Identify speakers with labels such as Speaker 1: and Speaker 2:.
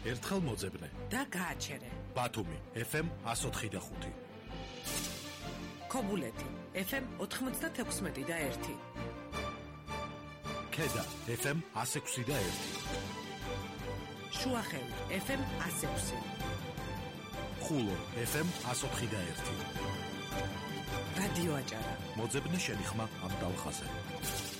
Speaker 1: ერთხელ მოძებნე
Speaker 2: და გააჩერე.
Speaker 1: ბათუმი FM 104.5
Speaker 2: ქობულეთი FM 96.1
Speaker 1: ქედა FM 106.1
Speaker 2: შუახევი FM 106
Speaker 1: ხულო FM 104.1
Speaker 2: რადიო აჭარა
Speaker 1: მოძებნე შენი ხმა ამ ტალღაზე